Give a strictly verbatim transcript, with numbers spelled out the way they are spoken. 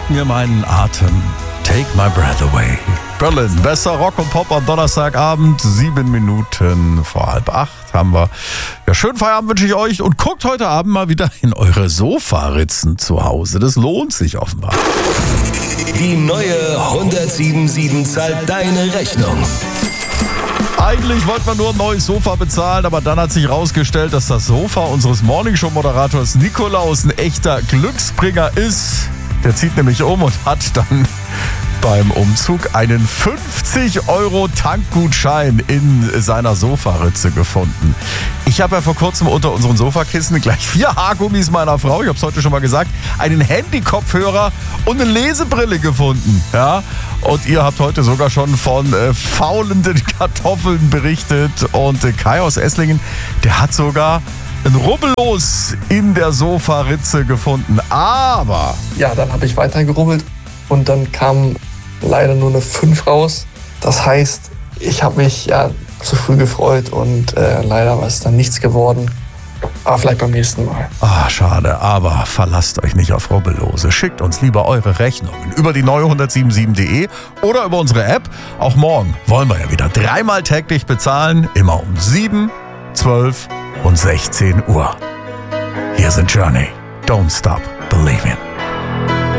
raubt mir meinen Atem. Take my breath away. Berlin, besser Rock und Pop am Donnerstagabend, sieben Minuten vor halb acht haben wir. Ja, schönen Feierabend wünsche ich euch und guckt heute Abend mal wieder in eure Sofaritzen zu Hause. Das lohnt sich offenbar. Die neue hundertsieben sieben zahlt deine Rechnung. Eigentlich wollte man nur ein neues Sofa bezahlen, aber dann hat sich herausgestellt, dass das Sofa unseres Morningshow-Moderators Nikolaus ein echter Glücksbringer ist. Der zieht nämlich um und hat dann beim Umzug einen fünfzig Euro Tankgutschein in seiner Sofaritze gefunden. Ich habe ja vor kurzem unter unseren Sofakissen gleich vier Haargummis meiner Frau, ich habe es heute schon mal gesagt, einen Handy-Kopfhörer und eine Lesebrille gefunden. Ja? Und ihr habt heute sogar schon von äh, faulenden Kartoffeln berichtet. Und äh, Kai aus Esslingen, der hat sogar ein Rubbellos in der Sofaritze gefunden. Aber ja, dann habe ich weiter gerubbelt und dann kam leider nur eine fünf raus. Das heißt, ich habe mich ja zu früh gefreut und äh, leider war es dann nichts geworden. Aber vielleicht beim nächsten Mal. Ah, schade, aber verlasst euch nicht auf Rubbellose. Schickt uns lieber eure Rechnungen über die neue hundertsiebenundsieben punkt de oder über unsere App. Auch morgen wollen wir ja wieder dreimal täglich bezahlen. Immer um sieben, zwölf und sechzehn Uhr. Hier sind Journey. Don't stop believing.